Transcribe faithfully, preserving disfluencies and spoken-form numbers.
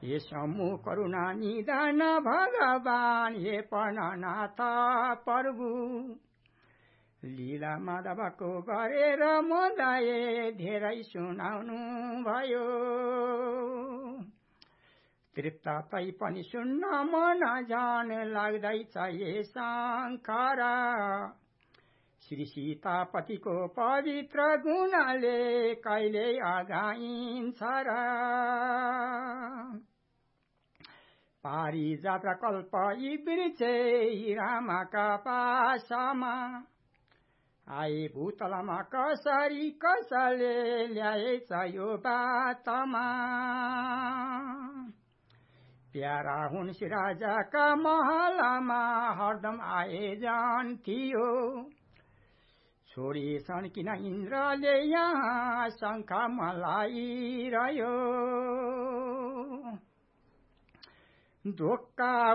हे समूह करुणा निदान भगवान हे प्राणनाथ प्रभु लीला माधवको गरेर मोदाए धेरै सुनाउनु भयो तृप्त तै पनि सुन्न मन जान लाग्दैछ ये शङ्कर श्री सीतापतिको पवित्र गुणले कहिले अगाइन्छ र पारिजात कल्प यी वृक्षे रामका पासमा आए भूतलमा कसरी कसले ल्याएछ यो बातमा प्यारा हुन् राजाका महलमा हरदम आएजन थियो छोडेछन् किन इन्द्रले यहाँ शङ्ख मलाइरह्यो धोक्का